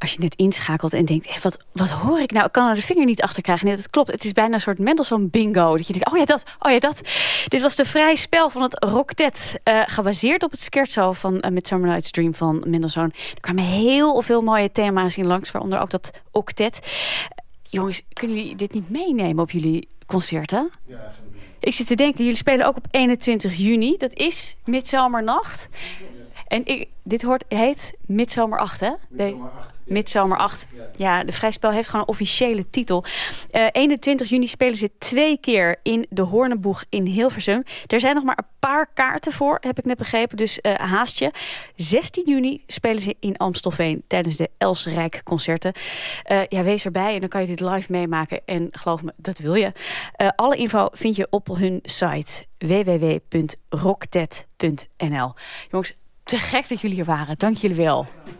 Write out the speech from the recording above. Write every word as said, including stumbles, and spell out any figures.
als je net inschakelt en denkt, echt, wat, wat hoor ik nou? Ik kan er de vinger niet achter krijgen. Nee, dat klopt. Het is bijna een soort Mendelssohn bingo. Dat je denkt, oh ja, dat, oh ja, dat. Dit was de vrij spel van het Roctet. Uh, gebaseerd op het scherzo van uh, Midsummer Night's Dream van Mendelssohn. Er kwamen heel veel mooie thema's in langs, waaronder ook dat octet. Uh, jongens, kunnen jullie dit niet meenemen op jullie concerten? Ja, ik zit te denken, jullie spelen ook op eenentwintig juni. Dat is Midzomernacht. En ik, dit hoort, heet Midzomer acht, hè? Midzomer acht. Ja. Midzomer acht. Ja, de Vrijspel heeft gewoon een officiële titel. Uh, eenentwintig juni spelen ze twee keer in de Hoornenboeg in Hilversum. Er zijn nog maar een paar kaarten voor, heb ik net begrepen. Dus uh, haast je. zestien juni spelen ze in Amstelveen tijdens de Els Rijk concerten. Uh, ja, wees erbij en dan kan je dit live meemaken. En geloof me, dat wil je. Uh, alle info vind je op hun site w w w punt roctet punt n l. Jongens, te gek dat jullie hier waren. Dank jullie wel.